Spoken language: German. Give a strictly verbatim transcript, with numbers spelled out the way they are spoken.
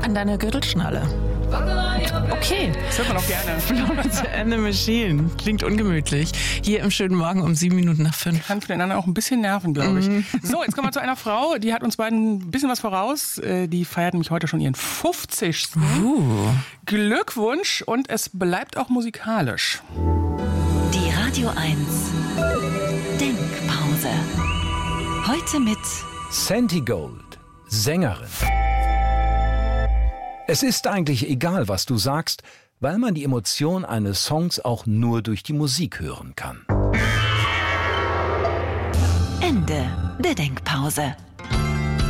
an deine Gürtelschnalle. Okay. Das hört man auch gerne. Florence and the Machine. Klingt ungemütlich. Hier im schönen Morgen um sieben Minuten nach fünf. Kann miteinander auch ein bisschen nerven, glaube ich. Mm. So, jetzt kommen wir zu einer Frau, die hat uns beiden ein bisschen was voraus. Die feiert nämlich heute schon ihren fünfzigsten Uh. Glückwunsch und es bleibt auch musikalisch. Die Radio eins Denkpause. Heute mit Santi Gold, Sängerin. Es ist eigentlich egal, was du sagst, weil man die Emotion eines Songs auch nur durch die Musik hören kann. Ende der Denkpause.